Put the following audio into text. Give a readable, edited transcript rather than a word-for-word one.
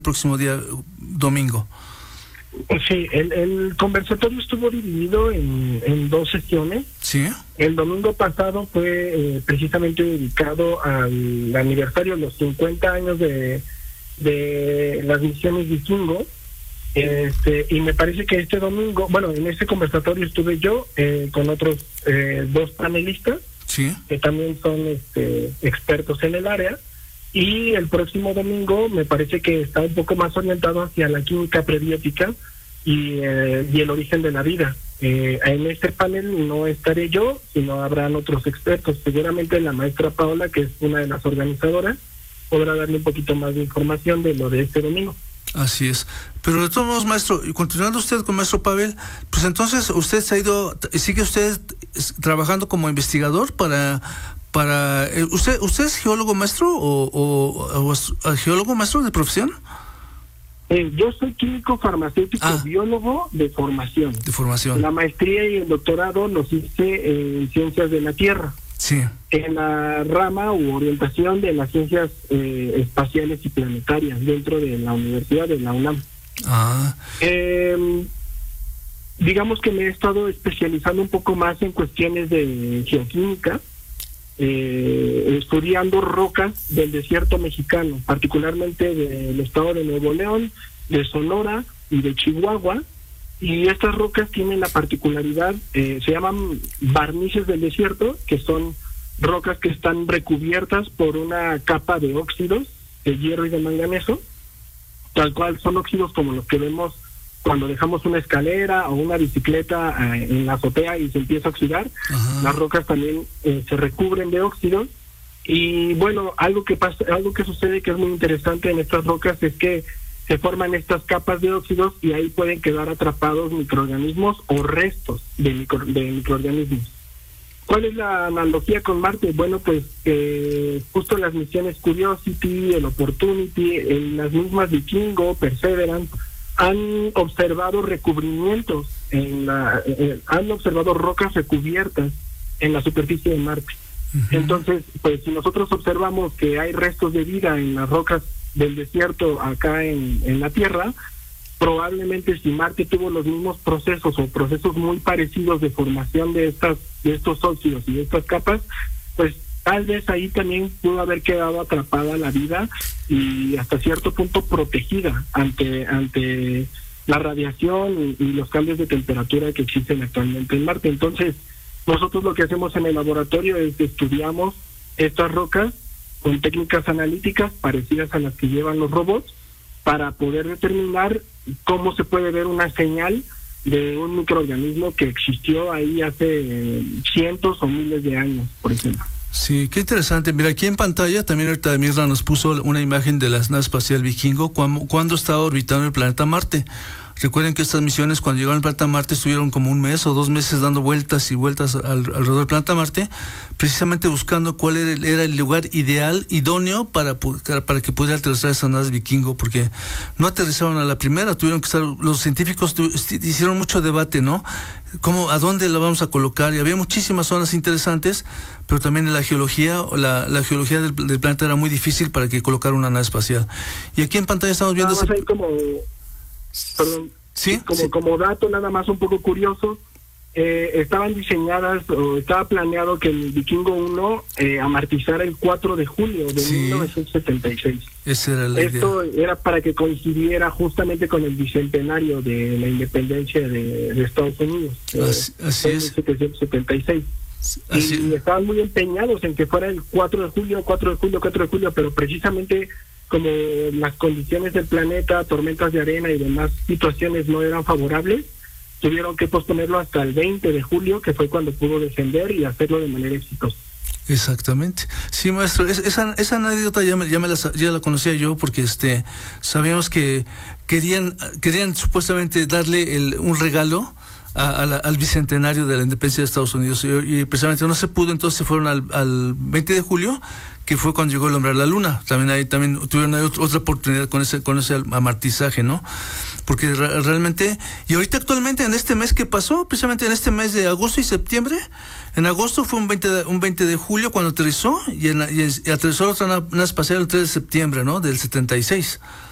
próximo día domingo. Sí, el conversatorio estuvo dividido en dos sesiones. Sí. El domingo pasado fue precisamente dedicado al aniversario de los 50 años de las misiones Vikingo. Y me parece que este domingo, bueno, en este conversatorio estuve yo con otros dos panelistas, sí, que también son expertos en el área. Y el próximo domingo me parece que está un poco más orientado hacia la química prebiótica y el origen de la vida. En este panel no estaré yo, sino habrán otros expertos. Seguramente la maestra Paola, que es una de las organizadoras, podrá darle un poquito más de información de lo de este domingo. Así es. Pero de todos modos, maestro, y continuando usted con maestro Pavel, pues entonces usted sigue usted trabajando como investigador para ¿usted es geólogo maestro o geólogo maestro de profesión? Yo soy químico farmacéutico, biólogo de formación. De formación. La maestría y el doctorado los hice en ciencias de la Tierra. Sí. En la rama u orientación de las ciencias espaciales y planetarias dentro de la Universidad de la UNAM. Digamos que me he estado especializando un poco más en cuestiones de geoquímica, estudiando rocas del desierto mexicano, particularmente del estado de Nuevo León, de Sonora y de Chihuahua. Y estas rocas tienen la particularidad, se llaman barnices del desierto, que son rocas que están recubiertas por una capa de óxidos, de hierro y de manganeso, tal cual son óxidos como los que vemos cuando dejamos una escalera o una bicicleta en la azotea y se empieza a oxidar. Ajá. Las rocas también se recubren de óxidos. Y bueno, algo que sucede que es muy interesante en estas rocas es que se forman estas capas de óxidos y ahí pueden quedar atrapados microorganismos o restos de microorganismos. ¿Cuál es la analogía con Marte? Bueno, pues justo las misiones Curiosity, el Opportunity, las mismas Vikingo, Perseverance, han observado recubrimientos, han observado rocas recubiertas en la superficie de Marte. Uh-huh. Entonces, pues si nosotros observamos que hay restos de vida en las rocas del desierto acá en la Tierra, probablemente si Marte tuvo los mismos procesos o procesos muy parecidos de formación de estos óxidos y de estas capas, pues tal vez ahí también pudo haber quedado atrapada la vida y hasta cierto punto protegida ante la radiación y los cambios de temperatura que existen actualmente en Marte. Entonces, nosotros lo que hacemos en el laboratorio es que estudiamos estas rocas con técnicas analíticas parecidas a las que llevan los robots para poder determinar cómo se puede ver una señal de un microorganismo que existió ahí hace cientos o miles de años, por ejemplo. Sí, qué interesante. Mira, aquí en pantalla también ahorita Mirna nos puso una imagen de la nave espacial Vikingo cuando estaba orbitando el planeta Marte. Recuerden que estas misiones cuando llegaron al planeta Marte estuvieron como 1 mes o 2 meses dando vueltas y vueltas alrededor del planeta Marte, precisamente buscando cuál era el lugar ideal, idóneo para que pudiera aterrizar esas naves Vikingo, porque no aterrizaron a la primera, tuvieron que estar, los científicos hicieron mucho debate, ¿no? ¿A dónde la vamos a colocar? Y había muchísimas zonas interesantes, pero también en la geología, la geología del planeta era muy difícil para que colocara una nave espacial. Y aquí en pantalla estamos viendo... Como dato nada más un poco curioso, estaban diseñadas o estaba planeado que el Vikingo 1 amartizara el 4 de julio de 1976. Esa era la Esto idea. Era para que coincidiera justamente con el bicentenario de la independencia de Estados Unidos. Así es. 1776. Y estaban muy empeñados en que fuera el 4 de julio, pero precisamente como las condiciones del planeta, tormentas de arena y demás situaciones no eran favorables, tuvieron que posponerlo hasta el 20 de julio, que fue cuando pudo descender y hacerlo de manera exitosa. Exactamente. Sí, maestro, esa anécdota ya la conocía yo porque sabíamos que querían supuestamente darle un regalo al bicentenario de la independencia de Estados Unidos y precisamente no se pudo, entonces se fueron al 20 de julio, que fue cuando llegó el hombre a la luna. También tuvieron otra oportunidad con ese amartizaje, ¿no? Porque realmente, y ahorita actualmente en este mes que pasó, precisamente en este mes de agosto y septiembre, en agosto fue un 20 de julio cuando aterrizó y aterrizó otra nave espacial el 3 de septiembre, ¿no? Del 76.